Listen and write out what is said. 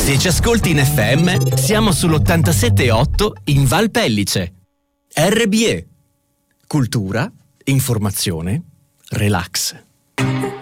Se ci ascolti in FM, siamo sull'87.8 in Val Pellice. RBE. Cultura, informazione, relax.